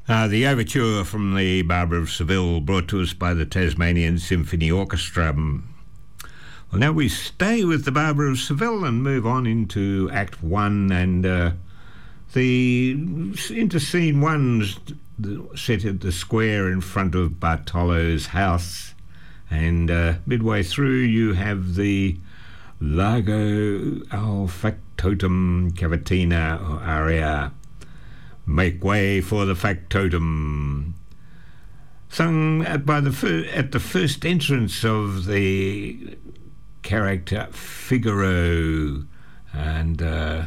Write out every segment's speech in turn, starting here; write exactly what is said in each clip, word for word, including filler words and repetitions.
Uh, the overture from the Barber of Seville, brought to us by the Tasmanian Symphony Orchestra. Well, now we stay with the Barber of Seville and move on into Act One, and uh, the into Scene One's set at the square in front of Bartolo's house, and uh, midway through you have the Largo al Factotum Cavatina aria. Make way for the factotum, sung at, by the fir- at the first entrance of the character Figaro, and uh,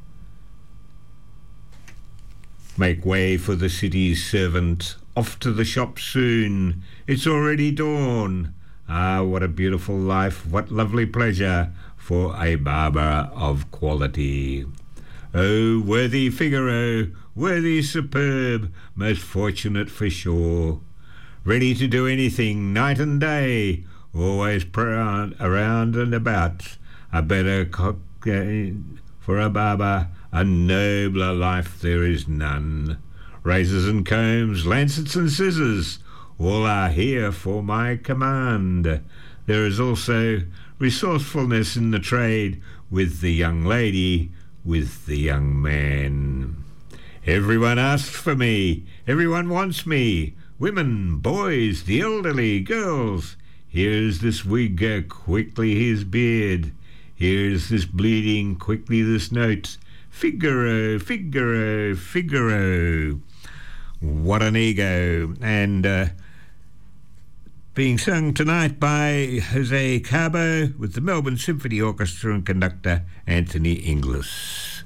make way for the city's servant, off to the shop soon, it's already dawn. Ah, what a beautiful life, what lovely pleasure for a barber of quality. Oh, worthy Figaro, worthy superb, most fortunate for sure, ready to do anything night and day, always proud, around and about, a better cock uh, for a barber, a nobler life there is none. Razors and combs, lancets and scissors, all are here for my command. There is also resourcefulness in the trade, with the young lady, with the young man. Everyone asks for me, everyone wants me, women, boys, the elderly, girls. Here's this wig, uh, quickly his beard. Here's this bleeding, quickly this note. Figaro, Figaro, Figaro. What an ego. And uh, being sung tonight by Jose Cabo with the Melbourne Symphony Orchestra and conductor Anthony Inglis.